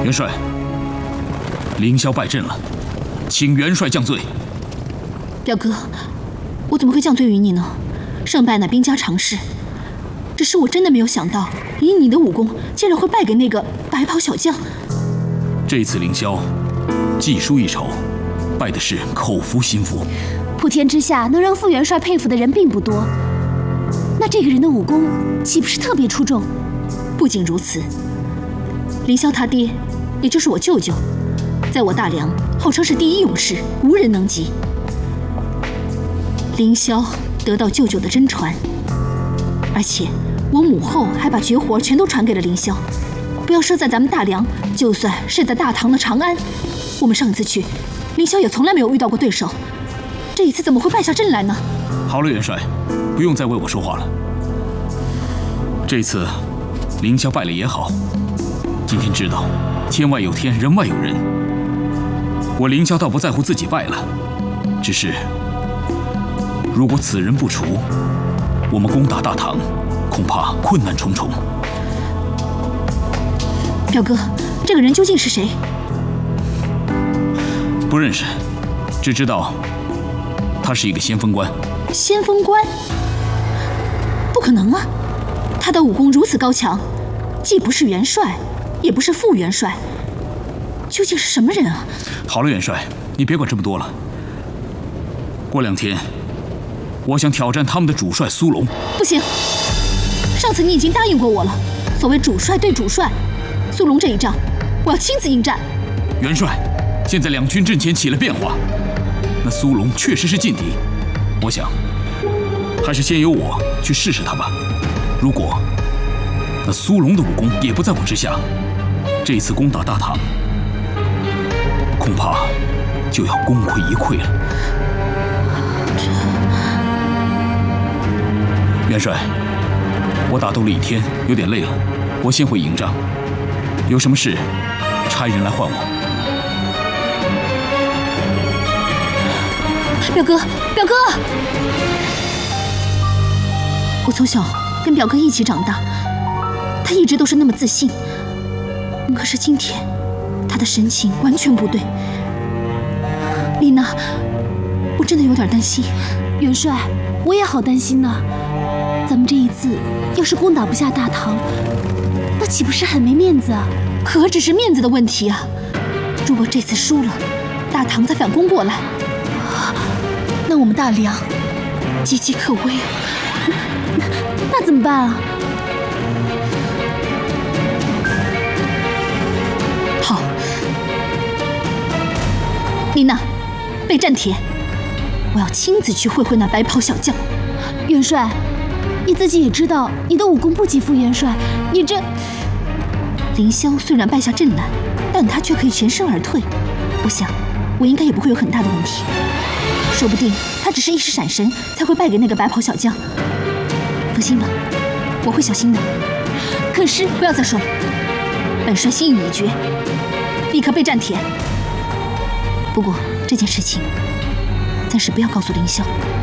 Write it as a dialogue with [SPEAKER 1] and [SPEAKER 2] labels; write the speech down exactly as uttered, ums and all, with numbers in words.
[SPEAKER 1] 元帅，凌霄败阵了，请元帅降罪。
[SPEAKER 2] 表哥，我怎么会降罪于你呢？胜败乃兵家常事，只是我真的没有想到，以你的武功，竟然会败给那个白袍小将。
[SPEAKER 1] 这次凌霄技输一筹，败的是口服心服。
[SPEAKER 3] 普天之下能让副元帅佩服的人并不多，那这个人的武功岂不是特别出众？
[SPEAKER 2] 不仅如此，凌霄他爹，也就是我舅舅，在我大梁号称是第一勇士，无人能及。凌霄得到舅舅的真传，而且我母后还把绝活全都传给了凌霄。不要说在咱们大梁，就算是在大唐的长安，我们上一次去，凌霄也从来没有遇到过对手。这一次怎么会败下阵来呢？
[SPEAKER 1] 好了，元帅，不用再为我说话了。这次凌霄败了也好，今天知道天外有天，人外有人。我凌霄倒不在乎自己败了，只是如果此人不除，我们攻打大唐恐怕困难重重。
[SPEAKER 2] 表哥，这个人究竟是谁？
[SPEAKER 1] 不认识，只知道他是一个先锋官。
[SPEAKER 2] 先锋官？不可能啊！他的武功如此高强，既不是元帅，也不是副元帅，究竟是什么人啊？
[SPEAKER 1] 好了，元帅，你别管这么多了。过两天，我想挑战他们的主帅苏龙。
[SPEAKER 2] 不行，上次你已经答应过我了。所谓主帅对主帅，苏龙这一仗，我要亲自应战。
[SPEAKER 1] 元帅，现在两军阵前起了变化，那苏龙确实是劲敌，我想还是先由我去试试他吧。如果那苏龙的武功也不在我之下，这一次攻打大唐，恐怕就要功亏一篑了。元帅，我打斗了一天，有点累了，我先回营帐。有什么事，差人来唤我。
[SPEAKER 2] 表哥，表哥！我从小跟表哥一起长大，他一直都是那么自信。可是今天，他的神情完全不对。丽娜，我真的有点担心。
[SPEAKER 3] 元帅，我也好担心呢。咱们这一次要是攻打不下大唐，那岂不是很没面子啊？
[SPEAKER 2] 何止是面子的问题啊！如果这次输了，大唐再反攻过来，
[SPEAKER 3] 那我们大梁
[SPEAKER 2] 岌岌可危。
[SPEAKER 3] 那怎么办啊？
[SPEAKER 2] 好，丽娜，备战帖，我要亲自去会会那白袍小将。
[SPEAKER 3] 元帅，你自己也知道，你的武功不及副元帅，你这……
[SPEAKER 2] 凌霄虽然败下阵来，但他却可以全身而退。我想，我应该也不会有很大的问题。说不定他只是一时闪神，才会败给那个白袍小将。放心吧，我会小心的。可是不要再说了，本帅心意已决，立刻备战帖。不过这件事情，暂时不要告诉凌霄。